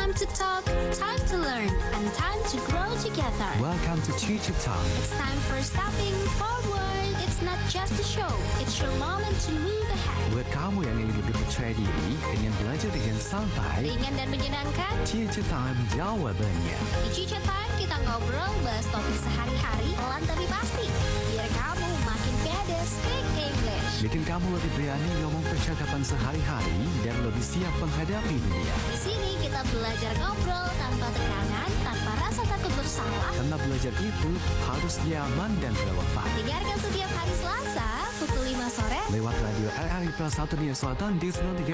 Time to talk, time to learn, and time to grow together. Welcome to Teacher Talk. It's time for stepping forward. It's not just a show, it's your moment to move ahead. Buat kamu yang ingin lebih percaya diri, ingin belajar dengan santai, Ringan dan menyenangkan, Teacher Time jawabannya. di Cica Time kita ngobrol bahas topik sehari-hari, pelan tapi pasti. Biar kamu makin pede speak English. Bikin kamu lebih berani ngomong percakapan sehari-hari dan lebih siap menghadapi dunia. Di sini kita belajar ngobrol tanpa tekanan, tanpa rasa takut bersalah. Karena belajar itu harus nyaman dan relevan. Dengarkan setiap hari Selasa pukul 5 sore. Lewat radio RRI Plus 1 Nia Selatan di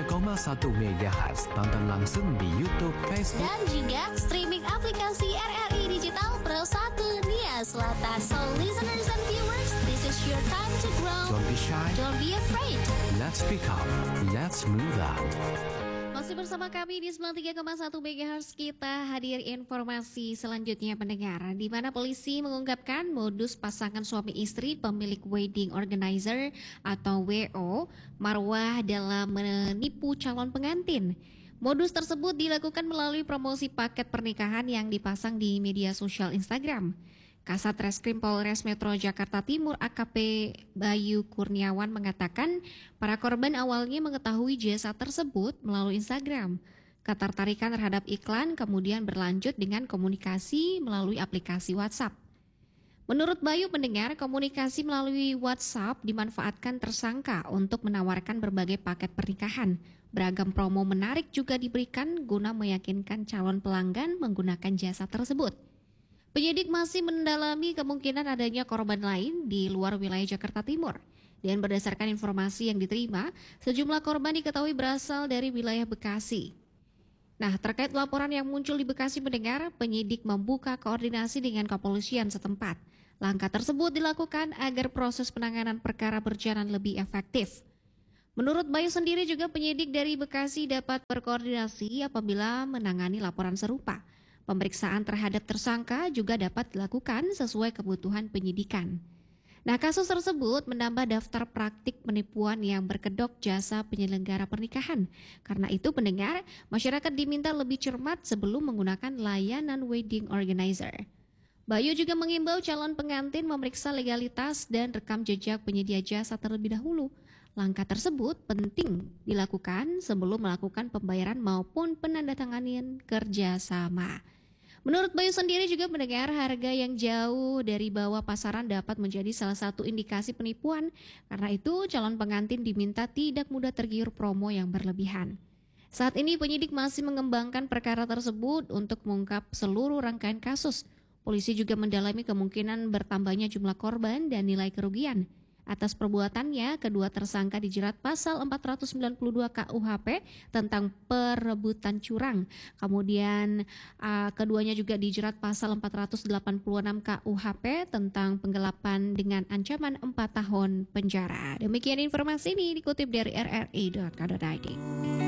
93,1 MHz. Tonton langsung di YouTube, Facebook. Dan juga streaming aplikasi RRI Digital Pro 1 Nia Selatan. So listeners and viewers, this is your time to grow. Don't be shy, Don't be afraid. let's speak up, let's move on. Masih bersama kami di 93,1 MHz, kita hadir informasi selanjutnya pendengar, di mana polisi mengungkapkan modus pasangan suami istri pemilik wedding organizer atau WO marwah dalam menipu calon pengantin. Modus tersebut dilakukan melalui promosi paket pernikahan yang dipasang di media sosial Instagram. Kasat Reskrim Polres Metro Jakarta Timur AKP Bayu Kurniawan mengatakan para korban awalnya mengetahui jasa tersebut melalui Instagram. Ketertarikan terhadap iklan kemudian berlanjut dengan komunikasi melalui aplikasi WhatsApp. Menurut Bayu pendengar, komunikasi melalui WhatsApp dimanfaatkan tersangka untuk menawarkan berbagai paket pernikahan. Beragam promo menarik juga diberikan guna meyakinkan calon pelanggan menggunakan jasa tersebut. Penyidik masih mendalami kemungkinan adanya korban lain di luar wilayah Jakarta Timur. Dan berdasarkan informasi yang diterima, sejumlah korban diketahui berasal dari wilayah Bekasi. Nah, terkait laporan yang muncul di Bekasi mendengar, penyidik membuka koordinasi dengan kepolisian setempat. Langkah tersebut dilakukan agar proses penanganan perkara berjalan lebih efektif. Menurut Bayu sendiri juga penyidik dari Bekasi dapat berkoordinasi apabila menangani laporan serupa. Pemeriksaan terhadap tersangka juga dapat dilakukan sesuai kebutuhan penyidikan. Nah, kasus tersebut menambah daftar praktik penipuan yang berkedok jasa penyelenggara pernikahan. Karena itu pendengar, masyarakat diminta lebih cermat sebelum menggunakan layanan wedding organizer. Bayu juga mengimbau calon pengantin memeriksa legalitas dan rekam jejak penyedia jasa terlebih dahulu. Langkah tersebut penting dilakukan sebelum melakukan pembayaran maupun penandatanganan kerjasama. Menurut Bayu sendiri juga mendengar harga yang jauh dari bawah pasaran dapat menjadi salah satu indikasi penipuan. Karena itu calon pengantin diminta tidak mudah tergiur promo yang berlebihan. Saat ini penyidik masih mengembangkan perkara tersebut untuk mengungkap seluruh rangkaian kasus. Polisi juga mendalami kemungkinan bertambahnya jumlah korban dan nilai kerugian. Atas perbuatannya, kedua tersangka dijerat pasal 492 KUHP tentang perebutan curang. Kemudian keduanya juga dijerat pasal 486 KUHP tentang penggelapan dengan ancaman 4 tahun penjara. Demikian informasi ini dikutip dari rri.co.id.